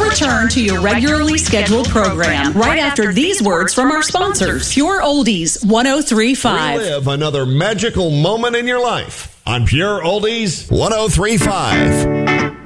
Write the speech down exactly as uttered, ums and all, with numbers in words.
return to your regularly scheduled program right after these words from our sponsors. Pure Oldies one oh three point five. Relive another magical moment in your life on Pure Oldies one oh three point five.